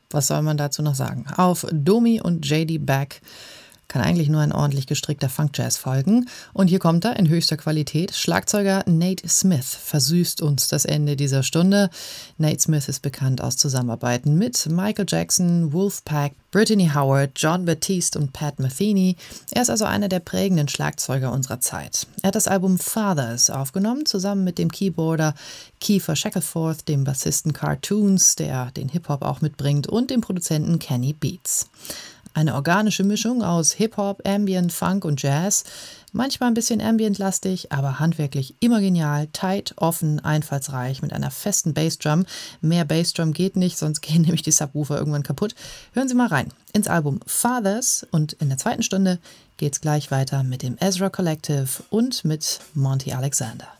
Was soll man dazu noch sagen? Auf Domi und JD Beck kann eigentlich nur ein ordentlich gestrickter Funk-Jazz folgen. Und hier kommt er in höchster Qualität. Schlagzeuger Nate Smith versüßt uns das Ende dieser Stunde. Nate Smith ist bekannt aus Zusammenarbeiten mit Michael Jackson, Wolfpack, Brittany Howard, John Batiste und Pat Metheny. Er ist also einer der prägenden Schlagzeuger unserer Zeit. Er hat das Album Fathers aufgenommen, zusammen mit dem Keyboarder Kiefer Shackelford, dem Bassisten Cartoons, der den Hip-Hop auch mitbringt, und dem Produzenten Kenny Beats. Eine organische Mischung aus Hip-Hop, Ambient, Funk und Jazz. Manchmal ein bisschen Ambient-lastig, aber handwerklich immer genial, tight, offen, einfallsreich mit einer festen Bassdrum. Mehr Bassdrum geht nicht, sonst gehen nämlich die Subwoofer irgendwann kaputt. Hören Sie mal rein ins Album Fathers und in der zweiten Stunde geht's gleich weiter mit dem Ezra Collective und mit Monty Alexander.